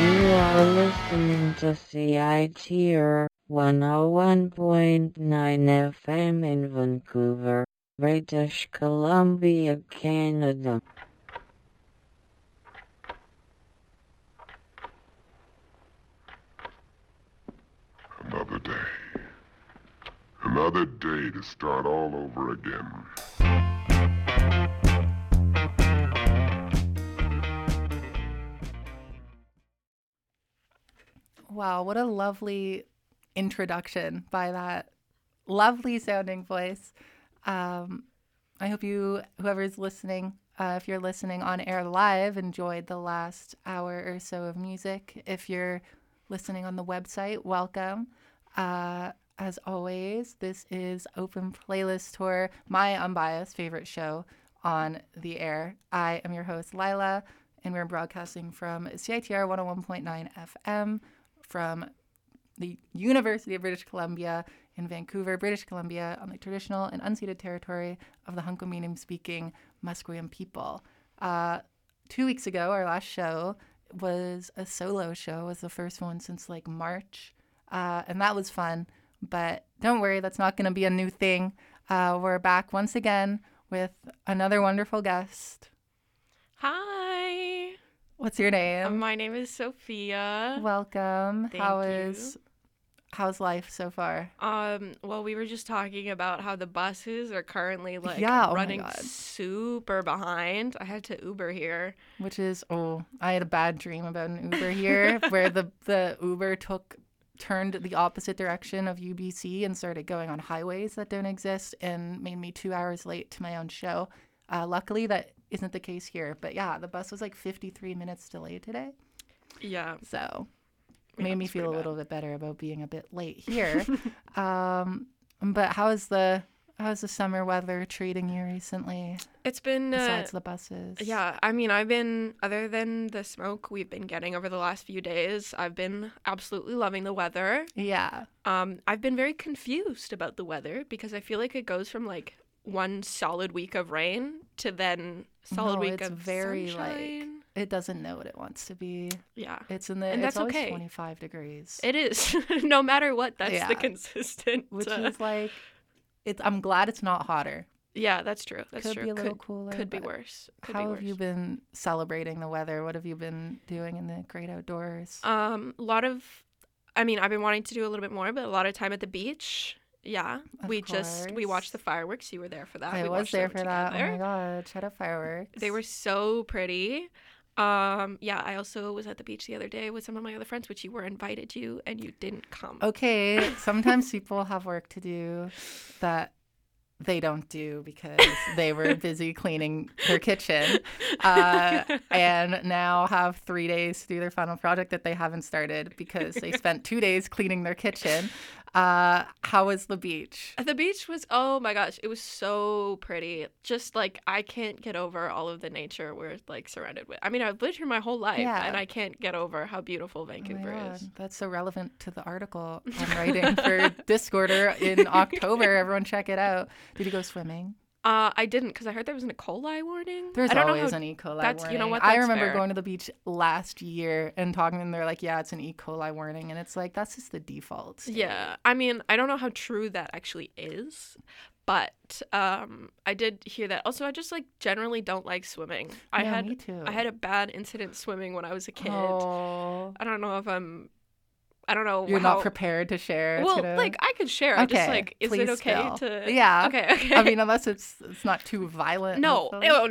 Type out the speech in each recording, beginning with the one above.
You are listening to CITR 101.9 FM in Vancouver, British Columbia, Canada. Another day. Another day to start all over again. Wow, what a lovely introduction by that lovely sounding voice. I hope you, whoever's listening, if you're listening on air live, enjoyed the last hour or so of music. If you're listening on the website, welcome. As always, this is Open Playlist Tour, my unbiased favorite show on the air. I am your host, Lila, and we're broadcasting from CITR 101.9 FM from the University of British Columbia in Vancouver, British Columbia, on the traditional and unceded territory of the Hunkaminam-speaking Musqueam people. 2 weeks ago, our last show was a solo show. It was the first one since like March, and that was fun. But don't worry, that's not going to be a new thing. We're back once again with another wonderful guest. Hi. What's your name? My name is Sophia. Welcome. Thank How's life so far? Well, we were just talking about how the buses are currently running super behind. I had to Uber here. Which is, I had a bad dream about an Uber here where the Uber turned the opposite direction of UBC and started going on highways that don't exist and made me 2 hours late to my own show. Luckily, that isn't the case here. But yeah, the bus was like 53 minutes delayed today. Yeah. So made me feel a little bit better about being a bit late here. But how's the summer weather treating you recently? It's been besides the buses. Yeah, I mean, other than the smoke we've been getting over the last few days, I've been absolutely loving the weather. Yeah. I've been very confused about the weather because I feel like it goes from like one solid week of rain to then solid week of very sunshine. It doesn't know what it wants to be. Yeah. It's and it's that's always okay. 25 degrees. It is. No matter what, that's the consistent. Which is like, I'm glad it's not hotter. Yeah, that's true. That's could true. Be a little cooler. Could be worse. How have you been celebrating the weather? What have you been doing in the great outdoors? I've been wanting to do a little bit more, but a lot of time at the beach. Yeah, we watched the fireworks. You were there for that. I was there for that. Oh my god, shout out fireworks. They were so pretty. I also was at the beach the other day with some of my other friends, which you were invited to, and you didn't come. Okay, sometimes people have work to do that they don't do because they were busy cleaning their kitchen, and now have 3 days to do their final project that they haven't started because they spent 2 days cleaning their kitchen. How was the beach? The beach was, oh my gosh, it was so pretty. Just like, I can't get over all of the nature we're like surrounded with. I mean, I've lived here my whole life and I can't get over how beautiful Vancouver is. That's so relevant to the article I'm writing for Discorder in October. Everyone check it out. Did you go swimming? I didn't because I heard there was an E. coli warning. There's always an E. coli warning. You know what? I remember going to the beach last year and talking to them. They're like, yeah, it's an E. coli warning. And it's like, that's just the default state. Yeah. I mean, I don't know how true that actually is. But I did hear that. Also, I just like generally don't like swimming. Me too. I had a bad incident swimming when I was a kid. Oh. I don't know. You're not prepared to share. Well, like I could share. Okay. I just like, is it okay to? Yeah. Okay. I mean, unless it's not too violent. No.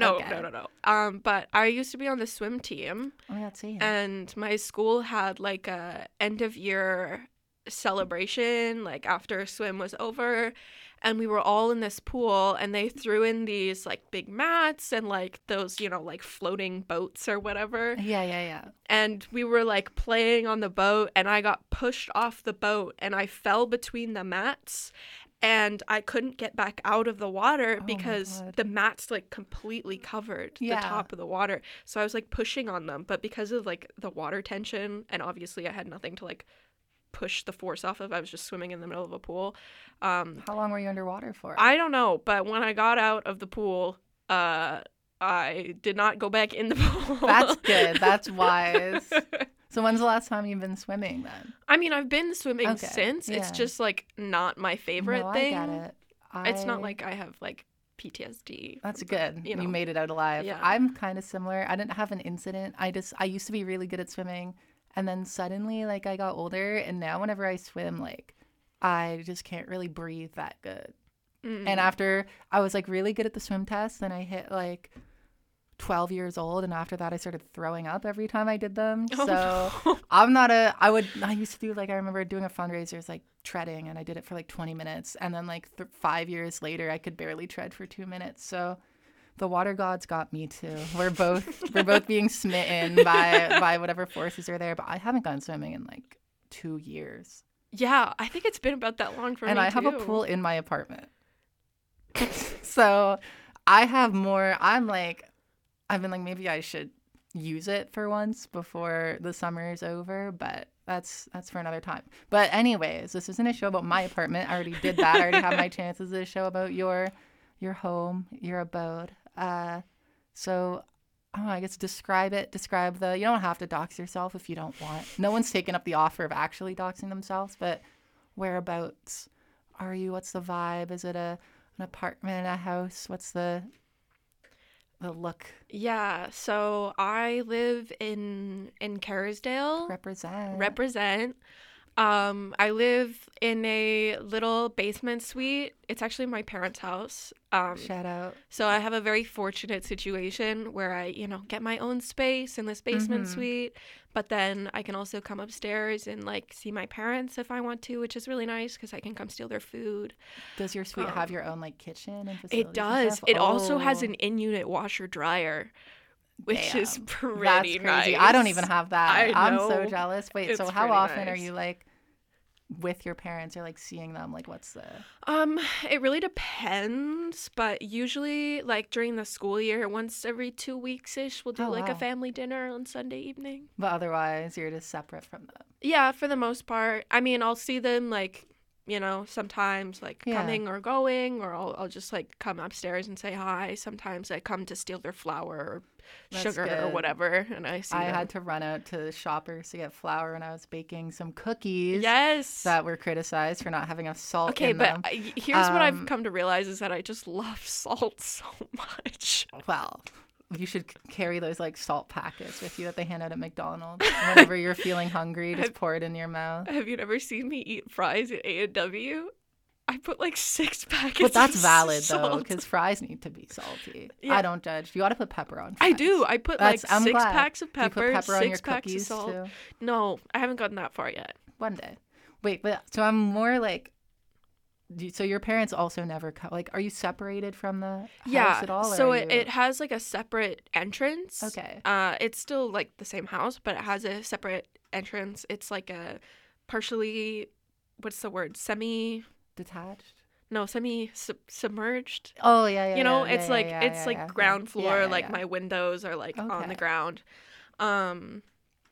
But I used to be on the swim team. Oh, yeah, see. And my school had like a end of year celebration, like after swim was over. And we were all in this pool, and they threw in these like big mats and like those, like floating boats or whatever. Yeah. And we were like playing on the boat, and I got pushed off the boat, and I fell between the mats, and I couldn't get back out of the water because the mats like completely covered the top of the water. So I was like pushing on them, but because of like the water tension, and obviously I had nothing to like push the force off of. I was just swimming in the middle of a pool. How long were you underwater for? I don't know, but when I got out of the pool, I did not go back in the pool. That's good. That's wise. So when's the last time you've been swimming then? I mean, I've been swimming Okay, since. It's yeah. just like not my favorite No, thing. I get it. It's not like I have like PTSD. That's good. You You know. made it out alive. Yeah. I'm kind of similar. I didn't have an incident. I used to be really good at swimming, and then suddenly like I got older, and now whenever I swim, like I just can't really breathe that good. Mm. And after I was like really good at the swim test, then I hit like 12 years old, and after that I started throwing up every time I did them. Oh, So no. I used to do like, I remember doing a fundraiser, it's like treading, and I did it for like 20 minutes, and then like 5 years later I could barely tread for 2 minutes. So the water gods got me too. We're both being smitten by whatever forces are there, but I haven't gone swimming in like 2 years. Yeah, I think it's been about that long for And me I have a too. pool in my apartment. So I have more. I've been like, maybe I should use it for once before the summer is over, but that's for another time. But anyways, this isn't a show about my apartment. I already did that. I already have my chances. This is a show about your home, your abode. So I guess describe it. Describe you don't have to dox yourself if you don't want. No one's taken up the offer of actually doxing themselves, but whereabouts are you? What's the vibe? Is it an apartment, a house? What's the look? Yeah, so I live in Kerrisdale. Represent. I live in a little basement suite. It's actually my parents' house. Shout out. So I have a very fortunate situation where I, get my own space in this basement Mm-hmm. suite, but then I can also come upstairs and like see my parents if I want to, which is really nice because I can come steal their food. Does your suite have your own like kitchen and facilities? It does. And stuff? It also has Oh, an in-unit washer dryer, which is damn. pretty That's crazy. nice. I don't even have that. I I'm so know. jealous. Wait, so It's how pretty often are nice. you like with your parents or like seeing them? Like what's the It really depends, but usually like during the school year, once every 2 weeks ish, we'll do Oh, like a wow. family dinner on Sunday evening. But otherwise you're just separate from them. Yeah, for the most part. I mean, I'll see them like, sometimes like Yeah. coming or going, or I'll just like come upstairs and say hi. Sometimes I come to steal their flour or That's sugar or good. whatever, and I see I them. had to run out to Shoppers to get flour when I was baking some cookies Yes. that were criticized for not having enough salt Okay, in but them. here's what I've Um, come to realize is that I just love salt so much. Well, you should carry those like salt packets with you that they hand out at McDonald's. Whenever you're feeling hungry, just pour it in your mouth. Have you never seen me eat fries at A&W? I put like 6 packets. But that's of valid though, salt. because fries need to be salty. Yeah. I don't judge. You got to put pepper on. I Fries. do. I put like I'm 6 glad. packs of Do you pepper, put pepper on your 6 packs of cookies salt. too? No, I haven't gotten that far yet. One day. Wait, but so I'm more like. So your parents also never come. Like, are you separated from the house at all? Or so are it has like a separate entrance. Okay. It's still like the same house, but it has a separate entrance. It's like a partially, what's the word? Detached. Submerged. Oh yeah, yeah. It's yeah, like yeah, it's yeah, like yeah. ground Yeah, floor. yeah, Like yeah. my windows are like on Okay. the ground. I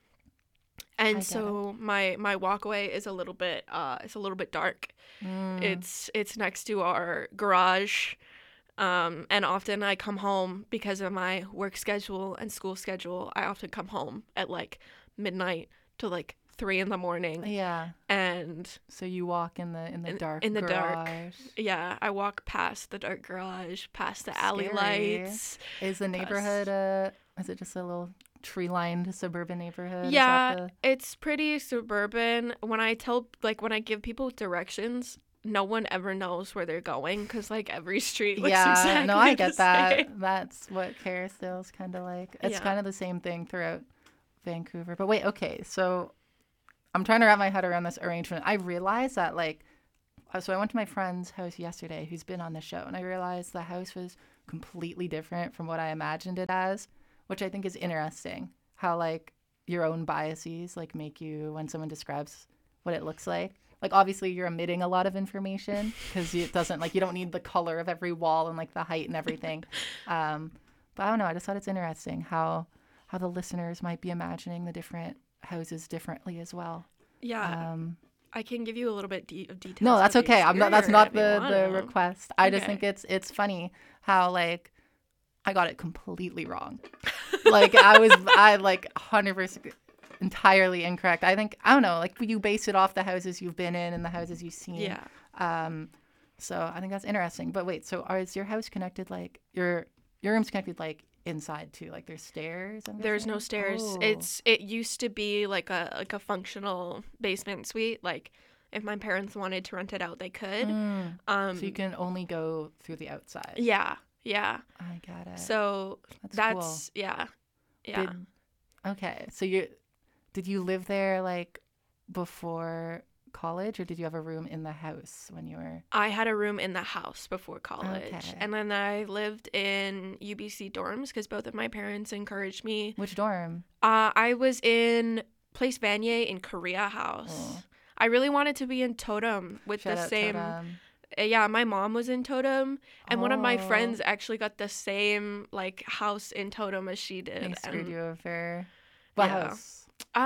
And get so my walkway is a little bit dark. Mm. It's next to our garage. And often I come home because of my work schedule and school schedule. I often come home at like midnight to like 3 a.m. Yeah. And So you walk in the dark. in the dark. garage. yeah, I walk past the dark garage, past the alley Scary. lights. Is the neighborhood is it just a little tree-lined suburban neighborhood? Is Yeah, that it's pretty suburban. When I give people directions, no one ever knows where they're going because like every street looks yeah, exactly no, I the get that. same. That's what Kerrisdale's kind of like. It's Yeah. kind of the same thing throughout Vancouver. But wait, okay, so I'm trying to wrap my head around this arrangement. I realized that so I went to my friend's house yesterday who's been on the show, and I realized the house was completely different from what I imagined it as, which I think is interesting. How like your own biases like make you, when someone describes what it looks like obviously you're omitting a lot of information because it doesn't you don't need the color of every wall and like the height and everything. But I don't know, I just thought it's interesting how the listeners might be imagining the different houses differently as well. Yeah, I can give you a little bit of details. No, that's about the okay. I'm not. That's exterior not if you the wanna. request. I just Okay. think it's funny how I got it completely wrong. I 100%. entirely incorrect. I don't know, like you base it off the houses you've been in and the houses you've seen. Yeah. So I think that's interesting. But wait, so is your house connected, like your room's connected like inside too? Like there's stairs? There's no stairs. Oh. It used to be like a functional basement suite. Like if my parents wanted to rent it out, they could. So you can only go through the outside. Yeah. I got it. So that's cool. Yeah. Okay. So did you live there like before college, or did you have a room in the house when you were? I had a room in the house before college. Okay. And then I lived in UBC dorms because both of my parents encouraged me. Which dorm? I was in Place Vanier in Korea House. Oh. I really wanted to be in Totem with Shout the out same. Totem. Yeah, my mom was in Totem, and one of my Oh. friends actually got the same like house in Totem as she did. They screwed and, you over. What yeah. house?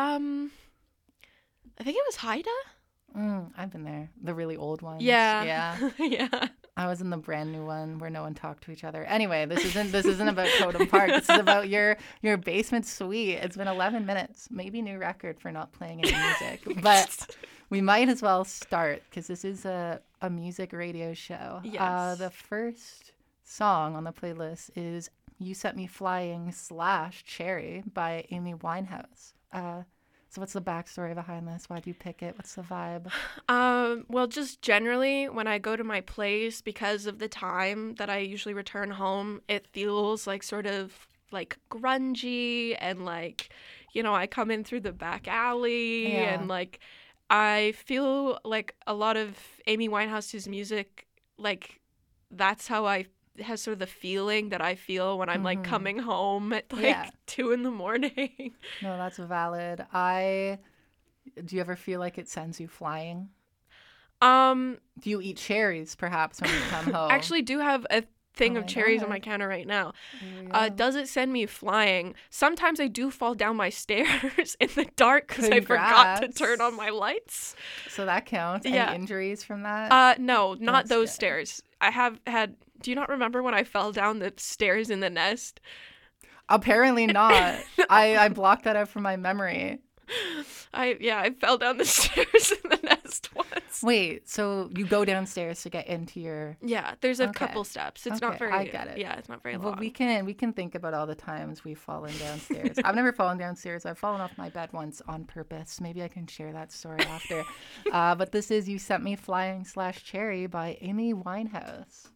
I think it was Haida. I've been there. The really old ones. Yeah. Yeah. Yeah. I was in the brand new one where no one talked to each other. Anyway, this isn't about Totem Park. This is about your basement suite. It's been 11 minutes. Maybe new record for not playing any music. But we might as well start because this is a music radio show. Yes. The first song on the playlist is You Set Me Flying / Cherry by Amy Winehouse. So what's the backstory behind this? Why'd you pick it? What's the vibe? Well, just generally when I go to my place, because of the time that I usually return home, it feels like sort of like grungy and like, I come in through the back alley and like I feel like a lot of Amy Winehouse's music, like that's how I has sort of the feeling that I feel when I'm like coming home at like 2 a.m. No, that's valid. Do you ever feel like it sends you flying? Do you eat cherries perhaps when you come home? Actually do have a thing Oh of my cherries on God. my counter right now. Here we go. Does it send me flying? Sometimes I do fall down my stairs in the dark because I forgot to Congrats. turn on my lights. So that counts. Yeah. Any injuries from that? No, not That's those good. stairs. I have had. Do you not remember when I fell down the stairs in the nest? Apparently not. I blocked that out from my memory. I fell down the stairs in the nest once. Wait, so you go downstairs to get into your... Yeah, there's a Okay. couple steps. It's not Okay, very. I get it. Yeah, it's not very Well, long. we can think about all the times we've fallen downstairs. I've never fallen downstairs. I've fallen off my bed once on purpose. Maybe I can share that story after. But this is You Sent Me Flying / Cherry by Amy Winehouse.